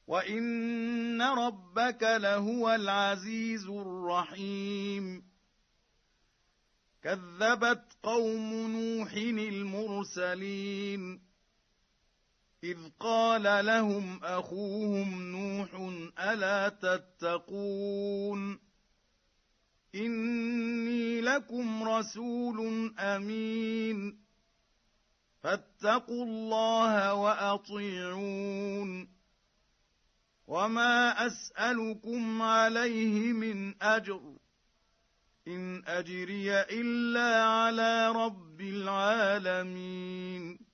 وإن ربك لهو العزيز الرحيم كذبت قوم نوح المرسلين إذ قال لهم أخوهم نوح ألا تتقون إني لكم رسول أمين فاتقوا الله وأطيعون وما أسألكم عليه من أجر إن أجري إلا على رب العالمين